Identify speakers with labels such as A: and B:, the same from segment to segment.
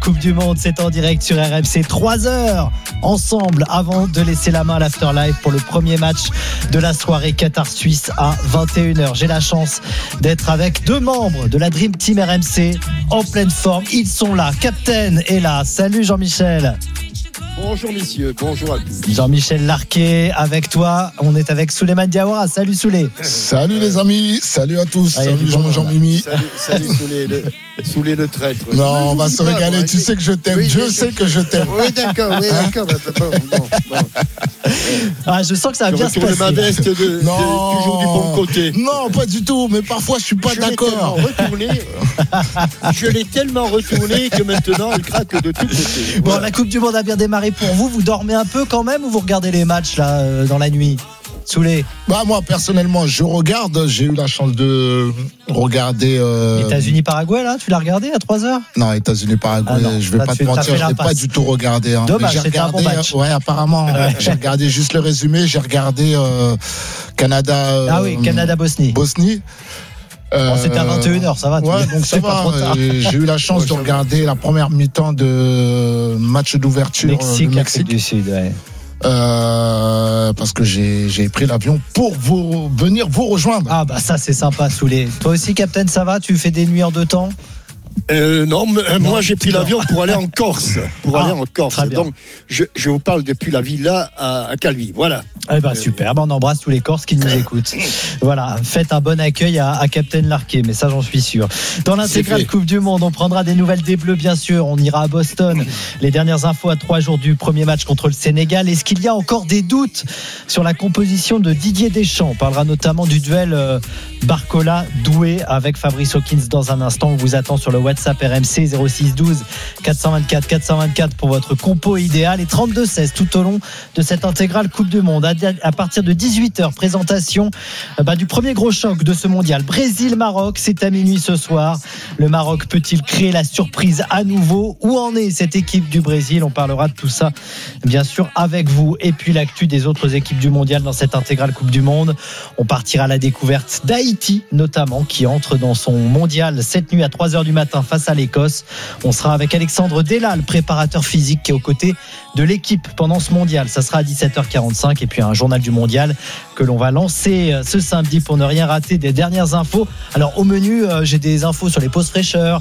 A: Coupe du Monde, c'est en direct sur RMC. 3 heures ensemble avant de laisser la main à l'Afterlife pour le premier match de la soirée Qatar-Suisse à 21h. J'ai la chance d'être avec 2 membres de la Dream Team RMC en pleine forme. Ils sont là. Captain est là. Salut Jean-Michel.
B: Bonjour messieurs, bonjour à tous.
A: Jean-Michel Larquet avec toi. On est avec Souleymane Diawara. Salut Souley.
C: Salut les amis, salut à tous.
A: Salut
C: Jean-Mimi.
B: Salut Souley le traître.
C: Non, on va se régaler. Tu sais que je t'aime.
B: Oui,
C: je sais que je t'aime.
B: Oui, d'accord. Bon.
A: Ah, je sens que ça va bien se passer.
B: Ma veste toujours du bon côté.
C: Non, pas du tout. Mais parfois, je suis pas d'accord.
B: Je l'ai tellement retourné que maintenant, elle craque de tous côtés.
A: Bon, la Coupe du Monde a bien démarré pour vous. Vous dormez un peu quand même ou vous regardez les matchs là dans la nuit? Souley.
C: Moi personnellement je regarde. J'ai eu la chance de regarder
A: États-Unis-Paraguay là, tu l'as regardé à 3h?
C: Non, États-Unis-Paraguay, je vais pas te mentir, je l'ai pas du tout regardé.
A: Dommage,
C: j'ai
A: c'était
C: regardé,
A: un bon match.
C: Ouais, apparemment. J'ai regardé juste le résumé. J'ai regardé Canada.
A: Canada-Bosnie.
C: Bosnie.
A: C'était à 21h, ça va.
C: Ouais, donc ça va. J'ai eu la chance de regarder la première mi-temps de match d'ouverture
A: Mexique,
C: du Mexique
A: du Sud. Ouais.
C: Parce que j'ai pris l'avion pour venir vous rejoindre.
A: Ah bah ça c'est sympa Souley. Toi aussi Captain, ça va? Tu fais des nuits en 2 temps?
B: Non, moi j'ai pris l'avion pour aller en Corse. Donc je vous parle depuis la villa à Calvi. Voilà.
A: Eh ben super, on embrasse tous les Corses qui nous écoutent. Voilà, faites un bon accueil à Captain Larquet, mais ça j'en suis sûr. Dans l'intégrale Coupe du Monde, on prendra des nouvelles des Bleus bien sûr, on ira à Boston. Les dernières infos à 3 jours du premier match contre le Sénégal. Est-ce qu'il y a encore des doutes sur la composition de Didier Deschamps? On parlera notamment du duel Barcola-Doué avec Fabrice Hawkins dans un instant. On vous attend sur le WhatsApp RMC 06 12 424 424 pour votre compo idéal et 32 16 tout au long de cette intégrale Coupe du Monde. À partir de 18h, présentation du premier gros choc de ce mondial. Brésil-Maroc, c'est à minuit ce soir. Le Maroc peut-il créer la surprise à nouveau? Où en est cette équipe du Brésil? On parlera de tout ça, bien sûr, avec vous. Et puis l'actu des autres équipes du mondial dans cette intégrale Coupe du Monde. On partira à la découverte d'Haïti, notamment, qui entre dans son mondial cette nuit à 3h du matin face à l'Écosse. On sera avec Alexandre Delal, préparateur physique, qui est aux côtés de l'équipe pendant ce mondial. Ça sera à 17h45 et puis un journal du mondial que l'on va lancer ce samedi pour ne rien rater des dernières infos. Alors au menu, j'ai des infos sur les pauses fraîcheurs.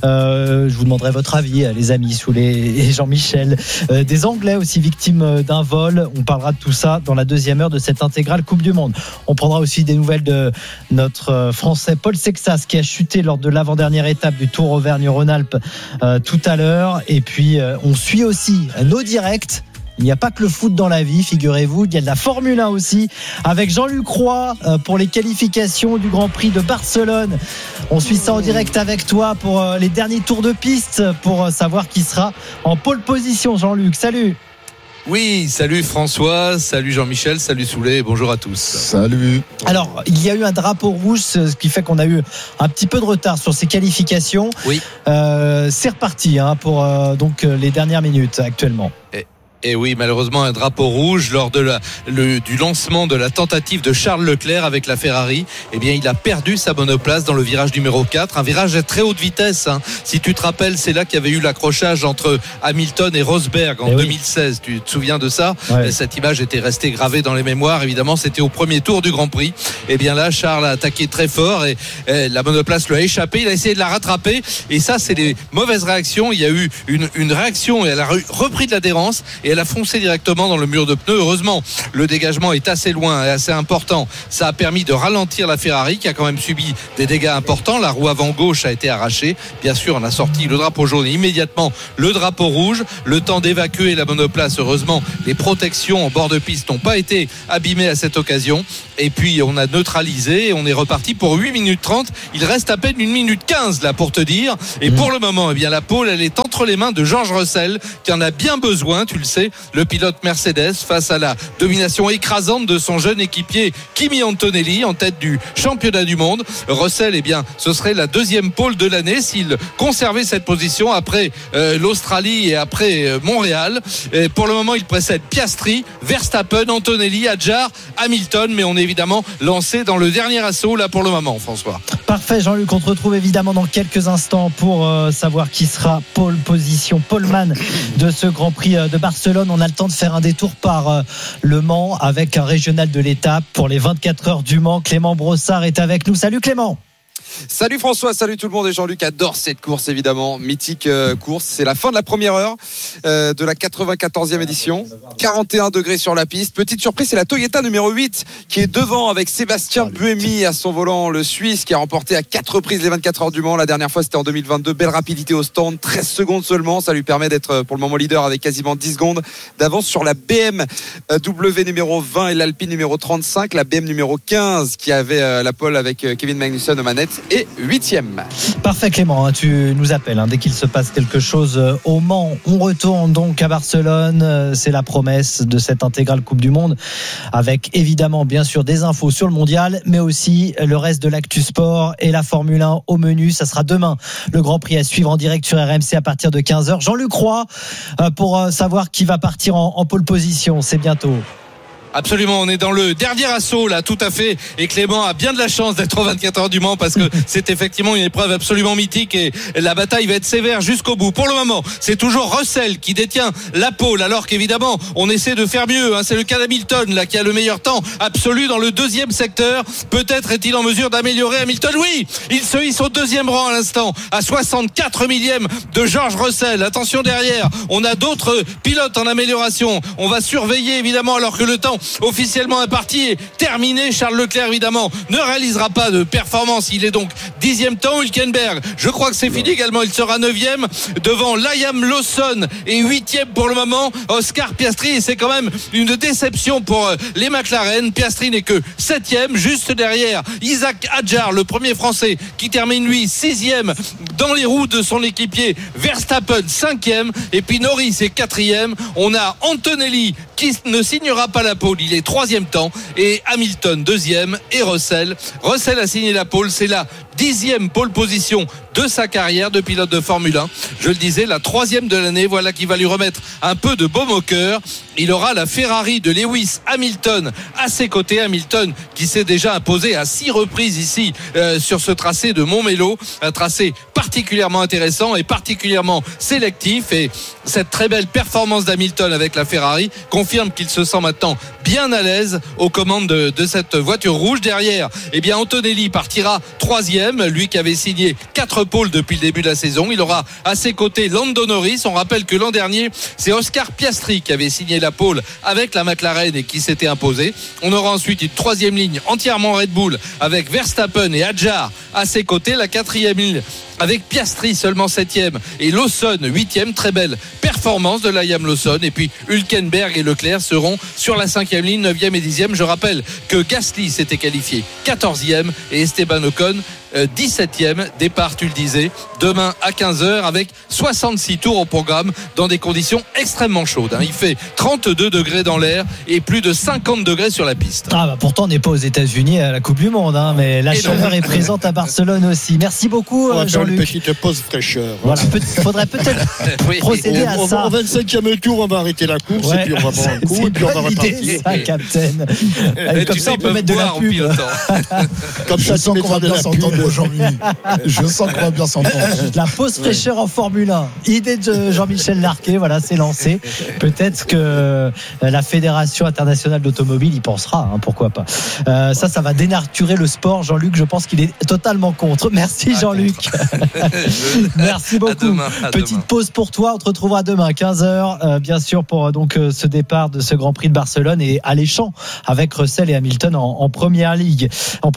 A: Je vous demanderai votre avis, les amis Souley et Jean-Michel. Des Anglais aussi victimes d'un vol. On parlera de tout ça dans la deuxième heure de cette intégrale Coupe du Monde. On prendra aussi des nouvelles de notre Français Paul Sexas qui a chuté lors de l'avant-dernière étape du Tour Auvergne-Rhône-Alpes tout à l'heure. Et puis on suit aussi nos directs. Il n'y a pas que le foot dans la vie, figurez-vous. Il y a de la Formule 1 aussi, avec Jean-Luc Roy pour les qualifications du Grand Prix de Barcelone. On suit ça en direct avec toi pour les derniers tours de piste, pour savoir qui sera en pole position. Jean-Luc, salut.
D: Oui, salut François, salut Jean-Michel, salut Souley, bonjour à tous.
C: Salut.
A: Alors, il y a eu un drapeau rouge, ce qui fait qu'on a eu un petit peu de retard sur ces qualifications.
D: Oui.
A: C'est reparti pour donc les dernières minutes actuellement.
D: Et oui, malheureusement, un drapeau rouge lors de du lancement de la tentative de Charles Leclerc avec la Ferrari. Eh bien, il a perdu sa monoplace dans le virage numéro 4. Un virage à très haute vitesse. Si tu te rappelles, c'est là qu'il y avait eu l'accrochage entre Hamilton et Rosberg en 2016. Tu te souviens de ça?
A: Ouais.
D: Cette image était restée gravée dans les mémoires. Évidemment, c'était au premier tour du Grand Prix. Eh bien là, Charles a attaqué très fort et la monoplace lui a échappé. Il a essayé de la rattraper. Et ça, c'est des mauvaises réactions. Il y a eu une réaction et elle a repris de l'adhérence et elle a foncé directement dans le mur de pneus. Heureusement, le dégagement est assez loin et assez important. Ça a permis de ralentir la Ferrari qui a quand même subi des dégâts importants. La roue avant gauche a été arrachée. Bien sûr, on a sorti le drapeau jaune et immédiatement le drapeau rouge. Le temps d'évacuer la monoplace. Heureusement, les protections en bord de piste n'ont pas été abîmées à cette occasion. Et puis, on a neutralisé et on est reparti pour 8 minutes 30. Il reste à peine 1 minute 15 là pour te dire. Et pour le moment, eh bien, la pole, elle est entre les mains de George Russell qui en a bien besoin. Tu le sais. lancé le pilote Mercedes face à la domination écrasante de son jeune équipier Kimi Antonelli en tête du championnat du monde. Russell, ce serait la deuxième pole de l'année s'il conservait cette position après l'Australie et après Montréal. Et pour le moment, il précède Piastri, Verstappen, Antonelli, Hadjar, Hamilton, mais on est évidemment lancé dans le dernier assaut là pour le moment, François.
A: Parfait, Jean-Luc, on te retrouve évidemment dans quelques instants pour savoir qui sera poleman de ce Grand Prix de Barcelone. On a le temps de faire un détour par Le Mans avec un régional de l'étape pour les 24 heures du Mans. Clément Brossard est avec nous. Salut Clément.
E: Salut François, salut tout le monde, et Jean-Luc adore cette course évidemment, mythique course. C'est la fin de la première heure de la 94e édition, 41 degrés sur la piste. Petite surprise, c'est la Toyota numéro 8 qui est devant avec Sébastien Buemi à son volant, le Suisse qui a remporté à 4 reprises les 24 heures du Mans. La dernière fois c'était en 2022, belle rapidité au stand, 13 secondes seulement, ça lui permet d'être pour le moment leader avec quasiment 10 secondes d'avance sur la BMW numéro 20 et l'Alpine numéro 35, la BM numéro 15 qui avait la pole avec Kevin Magnussen aux manettes et 8e.
A: Parfait Clément, tu nous appelles dès qu'il se passe quelque chose au Mans. On retourne donc à Barcelone, c'est la promesse de cette intégrale Coupe du Monde avec évidemment bien sûr des infos sur le mondial mais aussi le reste de l'actu sport et la Formule 1 au menu. Ça sera demain le Grand Prix à suivre en direct sur RMC à partir de 15h. Jean-Luc Roy pour savoir qui va partir en pole position, c'est bientôt.
D: Absolument, on est dans le dernier assaut là, tout à fait. Et Clément a bien de la chance d'être aux 24 heures du Mans parce que c'est effectivement une épreuve absolument mythique et la bataille va être sévère jusqu'au bout. Pour le moment, c'est toujours Russell qui détient la pole alors qu'évidemment, on essaie de faire mieux. C'est le cas d'Hamilton là qui a le meilleur temps absolu dans le deuxième secteur. Peut-être est-il en mesure d'améliorer Hamilton. Oui, il se hisse au deuxième rang à l'instant, à 64 millièmes de George Russell. Attention derrière, on a d'autres pilotes en amélioration. On va surveiller évidemment alors que le temps officiellement imparti est terminé. Charles Leclerc évidemment ne réalisera pas de performance, il est donc 10e temps. Hülkenberg, je crois que c'est fini également, il sera 9e devant Liam Lawson et 8e pour le moment Oscar Piastri, et c'est quand même une déception pour les McLaren. Piastri n'est que 7e, juste derrière Isaac Hadjar, le premier français qui termine lui 6e dans les roues de son équipier Verstappen 5e, et puis Norris est 4e. On a Antonelli qui ne signera pas la pole, il est 3e temps, et Hamilton 2e, et Russell a signé la pole. C'est la 10e pole position de sa carrière de pilote de Formule 1. Je le disais, la 3e de l'année. Voilà qui va lui remettre un peu de baume au cœur. Il aura la Ferrari de Lewis Hamilton à ses côtés. Hamilton qui s'est déjà imposé à 6 reprises ici sur ce tracé de Montmélo. Un tracé particulièrement intéressant et particulièrement sélectif. Et cette très belle performance d'Hamilton avec la Ferrari confirme qu'il se sent maintenant bien à l'aise aux commandes de cette voiture rouge. Derrière, Antonelli partira 3e, lui qui avait signé 4 pôles depuis le début de la saison. Il aura à ses côtés Lando Norris. On rappelle que l'an dernier, c'est Oscar Piastri qui avait signé la pole avec la McLaren et qui s'était imposé. On aura ensuite une 3e ligne entièrement Red Bull avec Verstappen et Hadjar à ses côtés. La 4e ligne avec Piastri seulement 7e et Lawson 8e. Très belle performance de Liam Lawson. Et puis Hülkenberg et Leclerc seront sur la 5e ligne, 9e et 10e. Je rappelle que Gasly s'était qualifié 14e et Esteban Ocon 17e. Départ, tu le disais, demain à 15h avec 66 tours au programme dans des conditions extrêmement chaudes. Il fait 32 degrés dans l'air et plus de 50 degrés sur la piste.
A: Pourtant on n'est pas aux États-Unis à la Coupe du Monde, mais la chaleur est présente à Barcelone aussi. Merci beaucoup Jean-Luc.
B: Une petite pause fraîcheur.
A: Voilà, faudrait peut-être procéder à ça.
B: Au 25e tour, on va arrêter la course et puis on va boire un coup et puis on va repartir.
A: Ça, Captain. Comme ça on peut mettre de la pub.
B: Comme ça,
C: je sens qu'on va bien s'entendre aujourd'hui. Je sens qu'on va bien s'entendre.
A: La pause fraîcheur en Formule 1. Idée de Jean-Michel Larquet, voilà, c'est lancé. Peut-être que la Fédération internationale d'automobile y pensera, pourquoi pas. Ça va dénaturer le sport. Jean-Luc, je pense qu'il est totalement contre. Merci Jean-Luc. Merci beaucoup. Petite pause pour toi. On te retrouvera demain à 15h, bien sûr, pour donc ce départ de ce Grand Prix de Barcelone et alléchant avec Russell et Hamilton en première ligne.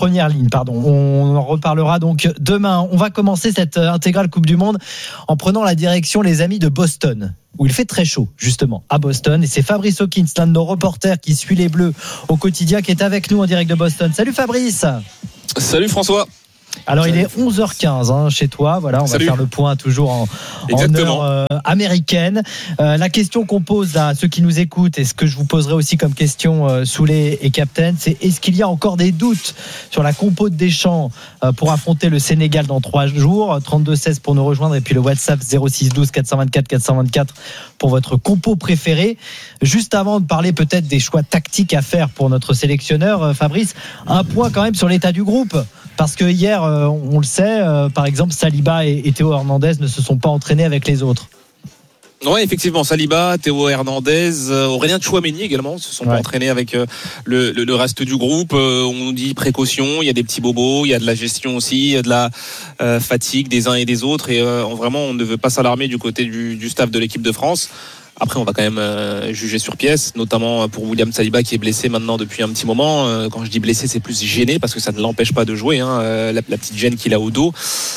A: On en reparlera donc demain. On va commencer cette intégrale Coupe du Monde en prenant la direction, les amis, de Boston, où il fait très chaud, justement, à Boston. Et c'est Fabrice Hawkins, l'un de nos reporters qui suit les Bleus au quotidien, qui est avec nous en direct de Boston. Salut Fabrice.
F: Salut François.
A: Alors il est 11h15 chez toi, voilà, on va faire le point toujours en heure américaine. La question qu'on pose à ceux qui nous écoutent et ce que je vous poserai aussi comme question Soulé et Captain, c'est est-ce qu'il y a encore des doutes sur la compo de Deschamps pour affronter le Sénégal dans 3 jours? 32-16 pour nous rejoindre et puis le WhatsApp 06-12 424 424 pour votre compo préférée. Juste avant de parler peut-être des choix tactiques à faire pour notre sélectionneur, Fabrice, un point quand même sur l'état du groupe. Parce que hier, on le sait, par exemple, Saliba et Théo Hernandez ne se sont pas entraînés avec les autres.
F: Oui, effectivement, Saliba, Théo Hernandez, Aurélien Tchouaméni également se sont pas entraînés avec le reste du groupe. On dit précaution, il y a des petits bobos, il y a de la gestion aussi, il y a de la fatigue des uns et des autres. Et vraiment, on ne veut pas s'alarmer du côté du staff de l'équipe de France. Après, on va quand même juger sur pièce, notamment pour William Saliba qui est blessé maintenant depuis un petit moment. Quand je dis blessé, c'est plus gêné parce que ça ne l'empêche pas de jouer, la petite gêne qu'il a au dos.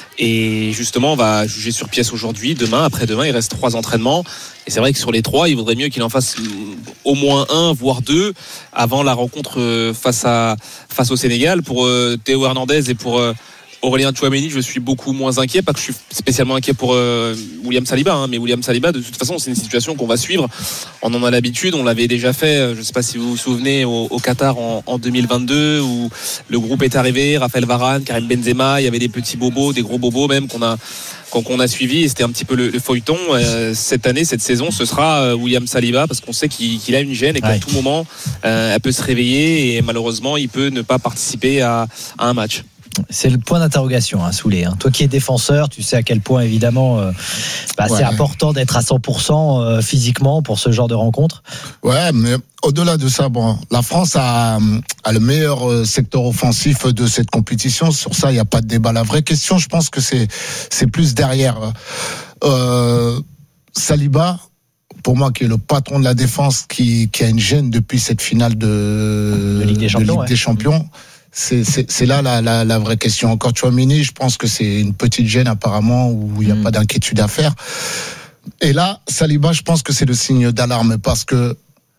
F: Et justement, on va juger sur pièce aujourd'hui, demain, après-demain. Il reste 3 entraînements. Et c'est vrai que sur les 3, il vaudrait mieux qu'il en fasse au moins 1, voire 2 avant la rencontre face au Sénégal. Pour Théo Hernandez et pour Aurélien Tchouaméni, je suis beaucoup moins inquiet, pas que je suis spécialement inquiet pour William Saliba, mais William Saliba, de toute façon, c'est une situation qu'on va suivre. On en a l'habitude, on l'avait déjà fait, je ne sais pas si vous vous souvenez, au Qatar en 2022, où le groupe est arrivé, Raphaël Varane, Karim Benzema, il y avait des petits bobos, des gros bobos même qu'on a suivi, et c'était un petit peu le feuilleton. Cette année, cette saison, ce sera William Saliba, parce qu'on sait qu'il a une gêne et qu'à tout moment, elle peut se réveiller, et malheureusement, il peut ne pas participer à un match.
A: C'est le point d'interrogation, Soulé. Toi qui es défenseur, tu sais à quel point évidemment c'est important d'être à 100% physiquement pour ce genre de rencontre.
C: Ouais, mais au-delà de ça, la France a le meilleur secteur offensif de cette compétition. Sur ça, il n'y a pas de débat. La vraie question, je pense que c'est plus derrière. Saliba, pour moi, qui est le patron de la défense, qui a une gêne depuis cette finale de Ligue des Champions. C'est là la vraie question. Encore Tchouaméni, je pense que c'est une petite gêne apparemment où il n'y a pas d'inquiétude à faire. Et là, Saliba, je pense que c'est le signe d'alarme parce que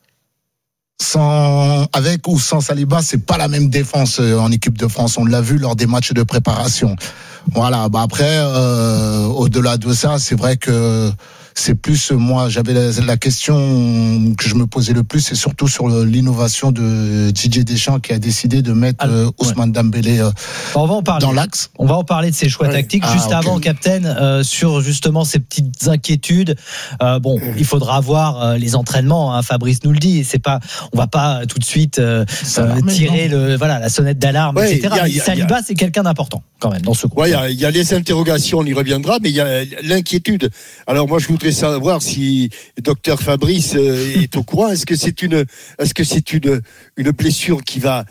C: avec ou sans Saliba, c'est pas la même défense en équipe de France. On l'a vu lors des matchs de préparation. Voilà. Après, au-delà de ça, c'est vrai que c'est plus, moi, j'avais la question que je me posais le plus, c'est surtout sur l'innovation de Didier Deschamps qui a décidé de mettre Ousmane Dembélé dans l'axe.
A: On va en parler de ses choix tactiques juste avant, Captain, sur justement ces petites inquiétudes. Il faudra voir les entraînements. Fabrice nous le dit. On va pas tout de suite tirer la sonnette d'alarme, etc. Saliba, c'est quelqu'un d'important quand même dans ce groupe.
B: Il y a les interrogations, on y reviendra, mais il y a l'inquiétude. Alors moi, je voudrais savoir si docteur Fabrice est au courant. Est-ce que c'est une blessure qui va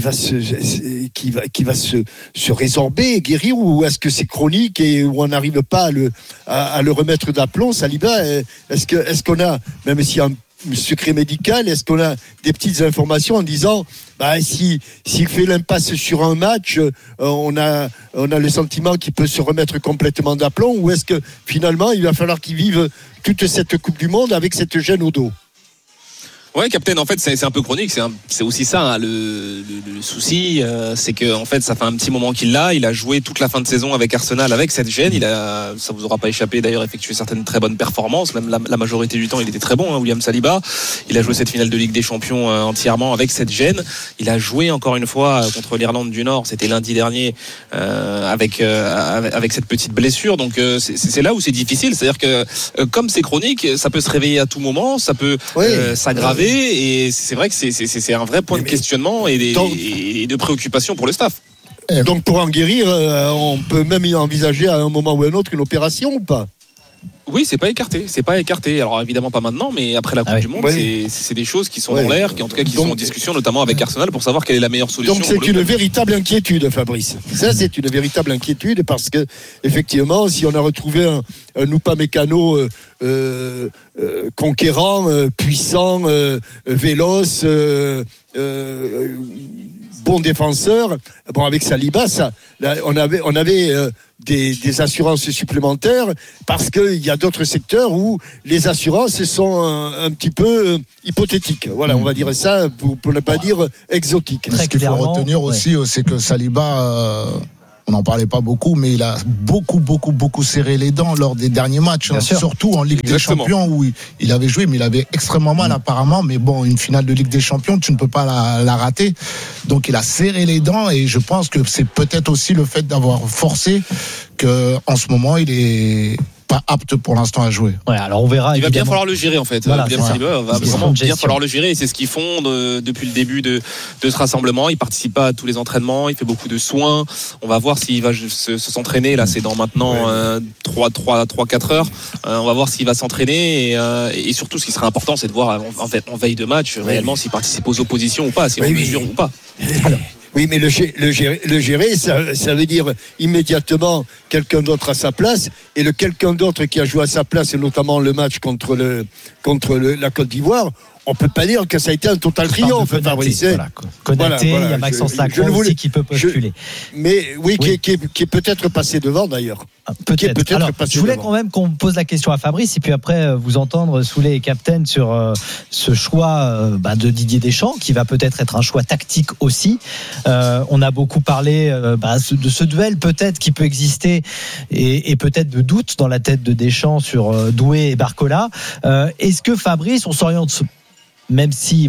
B: se résorber, guérir, ou est-ce que c'est chronique et où on n'arrive pas à le remettre d'aplomb? Saliba, est-ce qu'on a, même s'il y a un secret médical, est-ce qu'on a des petites informations en disant s'il fait l'impasse sur un match, on a le sentiment qu'il peut se remettre complètement d'aplomb, ou est-ce que finalement il va falloir qu'il vive toute cette Coupe du Monde avec cette gêne au dos?
F: Ouais, Captain, en fait, c'est un peu chronique. C'est aussi ça, le souci, c'est que en fait, ça fait un petit moment qu'il l'a. Il a joué toute la fin de saison avec Arsenal avec cette gêne. Ça vous aura pas échappé d'ailleurs, effectué certaines très bonnes performances. Même la majorité du temps, il était très bon, William Saliba. Il a joué cette finale de Ligue des Champions entièrement avec cette gêne. Il a joué encore une fois contre l'Irlande du Nord. C'était lundi dernier avec cette petite blessure. Donc c'est là où c'est difficile. C'est-à-dire que comme c'est chronique, ça peut se réveiller à tout moment, ça peut s'aggraver. Et c'est vrai que c'est un vrai point de questionnement et de préoccupation pour le staff.
B: Donc pour en guérir, on peut même y envisager à un moment ou à un autre une opération ou pas?
F: Oui, c'est pas écarté. Alors évidemment pas maintenant, mais après la Coupe du Monde, c'est des choses qui sont dans l'air, qui sont en discussion, notamment avec Arsenal, pour savoir quelle est la meilleure solution.
B: Donc c'est une véritable inquiétude, Fabrice. Ça, c'est une véritable inquiétude parce que effectivement, si on a retrouvé un Upamecano conquérant, puissant, véloce, bon défenseur, avec Saliba, on avait des assurances supplémentaires, parce qu'il y a d'autres secteurs où les assurances sont un petit peu hypothétiques. Voilà, on va dire ça pour ne pas dire exotiques.
C: Ce qu'il faut retenir aussi, c'est que Saliba on n'en parlait pas beaucoup, mais il a beaucoup serré les dents lors des derniers matchs, surtout en Ligue des Champions où il avait joué, mais il avait extrêmement mal apparemment. Mais bon, une finale de Ligue des Champions, tu ne peux pas la rater. Donc il a serré les dents et je pense que c'est peut-être aussi le fait d'avoir forcé qu'en ce moment il est pas apte pour l'instant à jouer.
A: Ouais, alors on verra.
F: Il va bien falloir le gérer en fait.
A: Voilà,
F: William Saliba va vraiment bien falloir le gérer et c'est ce qu'ils font depuis le début de ce rassemblement. Il participe pas à tous les entraînements, il fait beaucoup de soins. On va voir s'il va s'entraîner. Là, c'est dans maintenant 3-4 heures. On va voir s'il va s'entraîner et surtout ce qui serait important, c'est de voir en veille de match réellement s'il participe aux oppositions ou pas, s'il mesure ou pas.
B: Alors. Oui, mais le gérer, ça veut dire immédiatement quelqu'un d'autre à sa place. Et le quelqu'un d'autre qui a joué à sa place, et notamment le match contre la Côte d'Ivoire, on peut pas dire que ça a été un total triomphe.
A: Konaté, il y a Maxence Lacroix aussi qui peut postuler.
B: Mais oui, oui. Qui est peut-être passé devant d'ailleurs.
A: Peut-être. Alors, je voulais quand même qu'on pose la question à Fabrice et puis après vous entendre Souley et Captain sur ce choix de Didier Deschamps qui va peut-être être un choix tactique aussi. On a beaucoup parlé de ce duel peut-être qui peut exister et peut-être de doute dans la tête de Deschamps sur Doué et Barcola. Est-ce que Fabrice, on s'oriente même si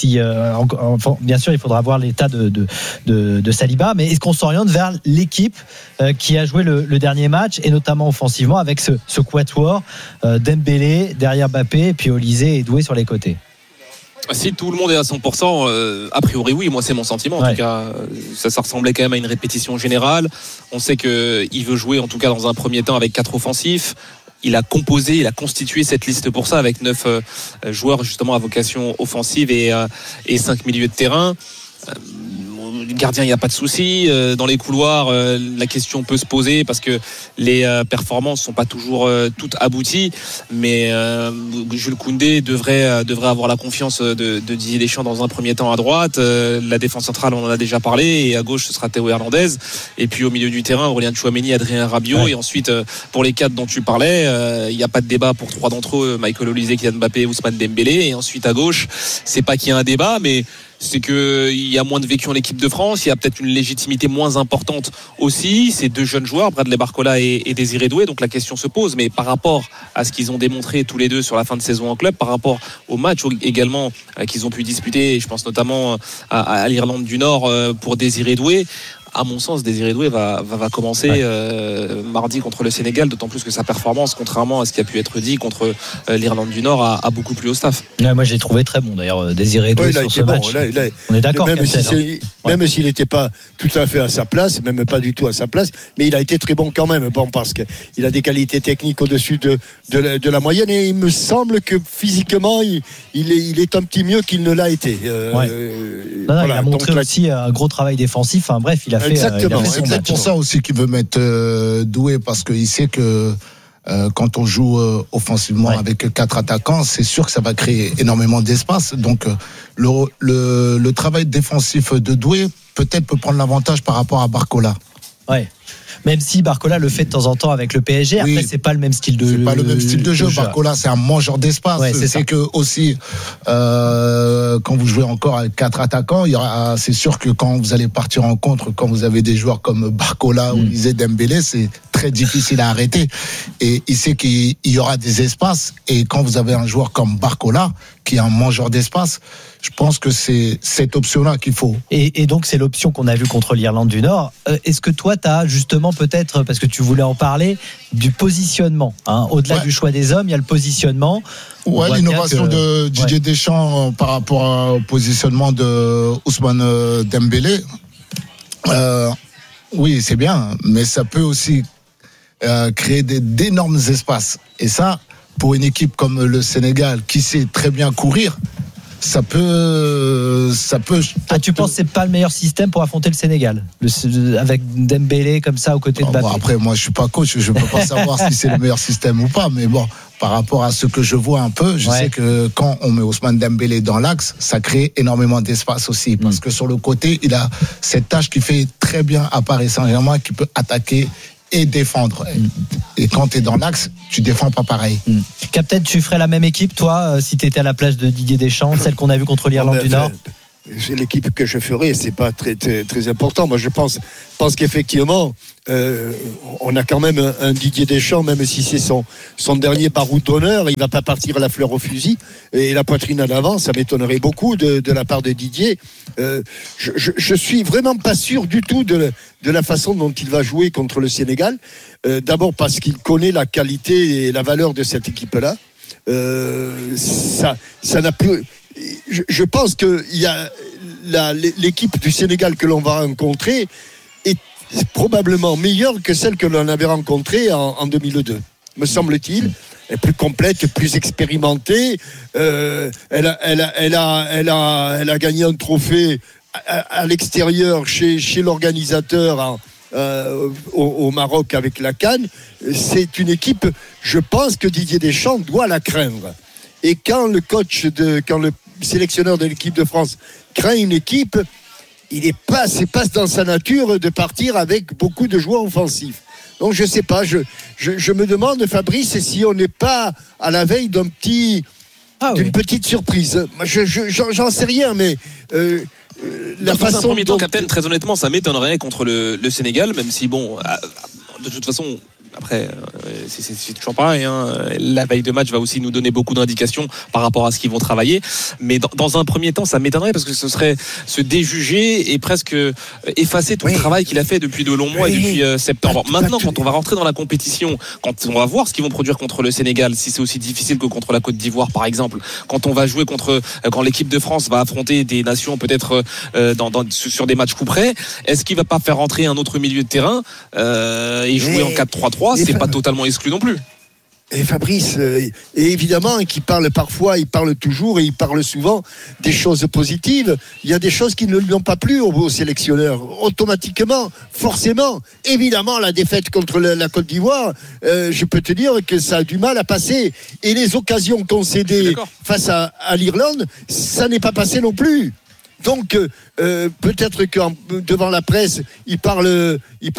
A: bien sûr il faudra voir l'état de Saliba, mais est-ce qu'on s'oriente vers l'équipe qui a joué le dernier match et notamment offensivement avec ce quatuor Dembélé derrière Mbappé et puis Olysée et Doué sur les côtés?
F: Si tout le monde est à 100%, a priori oui, moi c'est mon sentiment. En tout cas, ça ressemblait quand même à une répétition générale. On sait qu'il veut jouer en tout cas dans un premier temps avec 4 offensifs. Il a constitué cette liste pour ça avec 9 joueurs justement à vocation offensive et 5 milieux de terrain. Gardien, il n'y a pas de souci. Dans les couloirs, la question peut se poser parce que les performances sont pas toujours toutes abouties. Mais Jules Koundé devrait avoir la confiance de Didier Deschamps dans un premier temps à droite. La défense centrale, on en a déjà parlé. Et à gauche, ce sera Théo Hernandez. Et puis au milieu du terrain, Aurélien Tchouaméni, Adrien Rabiot. Ouais. Et ensuite, pour les 4 dont tu parlais, il n'y a pas de débat pour 3 d'entre eux, Michael Olysée, Kylian Mbappé, Ousmane Dembélé. Et ensuite à gauche, c'est pas qu'il y a un débat, mais c'est qu'il y a moins de vécu en équipe de France, il y a peut-être une légitimité moins importante aussi. Ces 2 jeunes joueurs, Bradley Barcola et Désiré Doué, donc la question se pose. Mais par rapport à ce qu'ils ont démontré tous les deux sur la fin de saison en club, par rapport au match également qu'ils ont pu disputer, je pense notamment à l'Irlande du Nord pour Désiré Doué, à mon sens, Désiré Doué va commencer mardi contre le Sénégal, d'autant plus que sa performance, contrairement à ce qui a pu être dit contre l'Irlande du Nord, a beaucoup plu au staff.
A: Ouais, moi, j'ai trouvé très bon d'ailleurs Désiré Doué sur ce match. On est d'accord.
B: Même s'il n'était pas tout à fait à sa place, même pas du tout à sa place, mais il a été très bon quand même. Bon, parce qu'il a des qualités techniques au-dessus de la moyenne et il me semble que physiquement, il est un petit mieux qu'il ne l'a été.
A: Il a montré aussi un gros travail défensif. Enfin, bref, il a fait.
B: Exactement.
C: C'est peut-être pour ça aussi qu'il veut mettre Doué parce qu'il sait que quand on joue offensivement avec 4 attaquants, c'est sûr que ça va créer énormément d'espace. Donc le travail défensif de Doué peut-être peut prendre l'avantage par rapport à Barcola.
A: Ouais. Même si Barcola le fait de temps en temps avec le PSG, après c'est pas le même style de jeu.
C: C'est pas le même style de jeu. Barcola, c'est un mangeur d'espace. Ouais, c'est que aussi quand vous jouez encore avec 4 attaquants, c'est sûr que quand vous allez partir en contre, quand vous avez des joueurs comme Barcola ou Olysée, Dembélé, c'est très difficile à arrêter. Et il sait qu'il y aura des espaces. Et quand vous avez un joueur comme Barcola, qui est un mangeur d'espace, je pense que c'est cette option-là qu'il faut.
A: Et donc, c'est l'option qu'on a vue contre l'Irlande du Nord. Est-ce que toi, tu as justement peut-être, parce que tu voulais en parler, du positionnement au-delà du choix des hommes, il y a le positionnement.
C: Ouais, l'innovation de Didier Deschamps par rapport au positionnement de Ousmane Dembélé. Oui, c'est bien, mais ça peut aussi créer d'énormes espaces. Et ça, pour une équipe comme le Sénégal, qui sait très bien courir, ça peut.
A: Tu penses que c'est pas le meilleur système pour affronter le Sénégal, avec Dembélé comme ça aux côtés de Mbappé?
C: Bon, après, moi, je suis pas coach, je peux pas savoir si c'est le meilleur système ou pas, mais bon, par rapport à ce que je vois un peu, je sais que quand on met Ousmane Dembélé dans l'axe, ça crée énormément d'espace aussi, parce que sur le côté, il a cette tâche qui fait très bien à Paris Saint-Germain, qui peut attaquer et défendre. Et quand tu es dans l'axe, tu défends pas pareil.
A: Captain, tu ferais la même équipe, toi, si tu étais à la place de Didier Deschamps, celle qu'on a vue contre l'Irlande du Nord?
B: c'est l'équipe que je ferai, c'est pas très, très, très important. Moi, je pense qu'effectivement, on a quand même un Didier Deschamps, même si c'est son dernier baroud d'honneur, il va pas partir la fleur au fusil et la poitrine à l'avant. Ça m'étonnerait beaucoup de la part de Didier. Je suis vraiment pas sûr du tout de la façon dont il va jouer contre le Sénégal. D'abord parce qu'il connaît la qualité et la valeur de cette équipe-là. Ça n'a plus. Je pense que l'équipe du Sénégal que l'on va rencontrer est probablement meilleure que celle que l'on avait rencontrée en 2002, me semble-t-il. Elle est plus complète, plus expérimentée. Elle a gagné un trophée à l'extérieur chez l'organisateur au Maroc avec la CAN. C'est une équipe, je pense que Didier Deschamps doit la craindre. Et quand le sélectionneur de l'équipe de France craint une équipe, c'est pas dans sa nature de partir avec beaucoup de joueurs offensifs. Donc je sais pas, je me demande, Fabrice, si on n'est pas à la veille d'une petite surprise. J'en sais rien, mais
F: dans un premier temps, Captain, très honnêtement, ça m'étonnerait contre le Sénégal, même si bon, de toute façon. Après, c'est toujours pareil. La veille de match va aussi nous donner beaucoup d'indications par rapport à ce qu'ils vont travailler. Mais dans un premier temps, ça m'étonnerait parce que ce serait se déjuger et presque effacer tout le travail qu'il a fait depuis de longs mois et depuis septembre. Maintenant, quand on va rentrer dans la compétition, quand on va voir ce qu'ils vont produire contre le Sénégal, si c'est aussi difficile que contre la Côte d'Ivoire, par exemple, quand on va jouer quand l'équipe de France va affronter des nations peut-être sur des matchs coup près, est-ce qu'il va pas faire rentrer un autre milieu de terrain et jouer en 4-3-3? C'est pas totalement exclu non plus.
B: Et Fabrice, et évidemment, qu'il parle parfois, il parle toujours et il parle souvent des choses positives. Il y a des choses qui ne lui ont pas plu au sélectionneur. Automatiquement, forcément, évidemment, la défaite contre la Côte d'Ivoire, je peux te dire que ça a du mal à passer. Et les occasions concédées face à l'Irlande, ça n'est pas passé non plus. Donc peut-être que devant la presse, il parle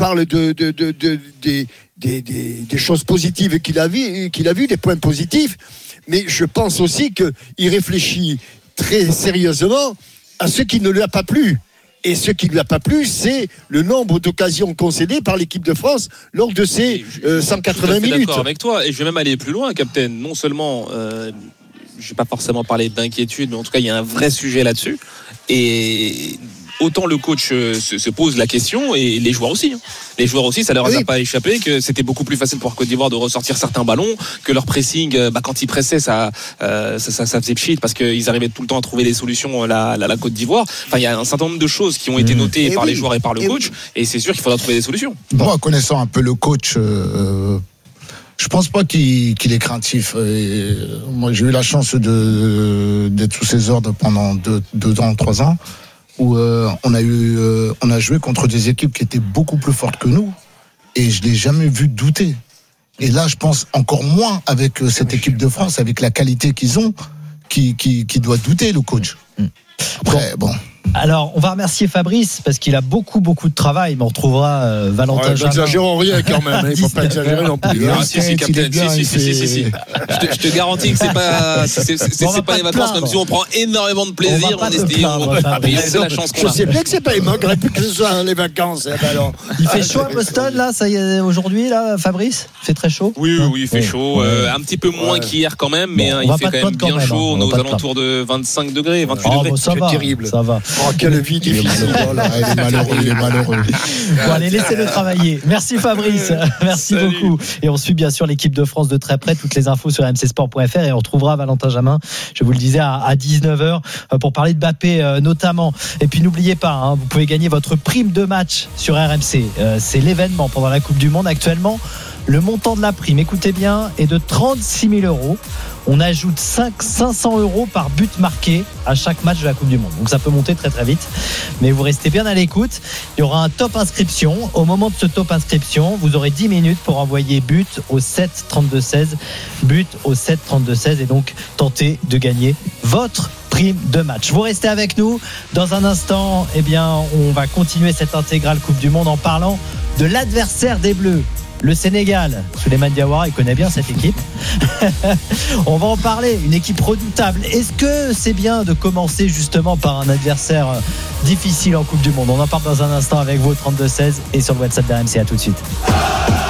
B: des choses positives qu'il a vues, des points positifs, mais je pense aussi qu'il réfléchit très sérieusement à ce qui ne lui a pas plu. Et ce qui ne lui a pas plu, c'est le nombre d'occasions concédées par l'équipe de France lors de ces 180 minutes. Je suis
F: d'accord avec toi, et je vais même aller plus loin, Captain. Non seulement, je ne vais pas forcément parler d'inquiétude, mais en tout cas, il y a un vrai sujet là-dessus. Et autant le coach se pose la question et les joueurs aussi. Les joueurs aussi, ça leur a pas échappé que c'était beaucoup plus facile pour Côte d'Ivoire de ressortir certains ballons, que leur pressing, quand ils pressaient, ça faisait pchit parce qu'ils arrivaient tout le temps à trouver des solutions la Côte d'Ivoire. Enfin, il y a un certain nombre de choses qui ont été notées par les joueurs et par le coach, et c'est sûr qu'il faudra trouver des solutions.
C: Moi, connaissant un peu le coach. Je pense pas qu'il est craintif. Moi, j'ai eu la chance d'être sous ses ordres pendant 2 ans, 3 ans, où on a joué contre des équipes qui étaient beaucoup plus fortes que nous, et je l'ai jamais vu douter. Et là, je pense encore moins avec cette équipe de France, avec la qualité qu'ils ont, qui doit douter, le coach. Après, bon.
A: Alors, on va remercier Fabrice parce qu'il a beaucoup de travail, mais on retrouvera Valentin Jamin.
B: N'exagérons rien quand même, il ne faut pas exagérer non plus.
F: Si, Captain, si. Je te garantis que c'est pas les vacances, même si on prend énormément de plaisir, on estime. C'est la chance qu'on a.
B: Je sais bien que c'est pas, il manquerait plus que ce soit les vacances. Alors.
A: Il fait chaud à Boston, là, ça y est, aujourd'hui, là, Fabrice? Il fait très chaud?
F: Oui, il fait chaud. Un petit peu moins qu'hier quand même, mais il fait quand même bien chaud. On est aux alentours de 25 degrés, 28 degrés.
A: C'est terrible. Ça va.
B: Oh, quelle vie difficile.
C: Il est malheureux.
A: Bon, allez, laissez-le travailler. Merci Fabrice. Merci beaucoup. Et on suit bien sûr l'équipe de France de très près. Toutes les infos sur mcsport.fr et on retrouvera Valentin Jamin, je vous le disais, à 19h pour parler de Mbappé notamment. Et puis n'oubliez pas, vous pouvez gagner votre prime de match sur RMC. C'est l'événement pendant la Coupe du Monde actuellement. Le montant de la prime, écoutez bien, est de 36 000 €. On ajoute 500 € par but marqué à chaque match de la Coupe du Monde. Donc ça peut monter très très vite. Mais vous restez bien à l'écoute. Il y aura un top inscription. Au moment de ce top inscription, vous aurez 10 minutes pour envoyer but au 7 32 16. But au 7 32 16 et donc tenter de gagner votre prime de match. Vous restez avec nous. Dans un instant, on va continuer cette intégrale Coupe du Monde en parlant de l'adversaire des Bleus. Le Sénégal, Souleymane Diawara, il connaît bien cette équipe. On va en parler, une équipe redoutable. Est-ce que c'est bien de commencer justement par un adversaire difficile en Coupe du Monde? On en parle dans un instant avec vous au 32-16 et sur le WhatsApp d'RMC. À tout de suite.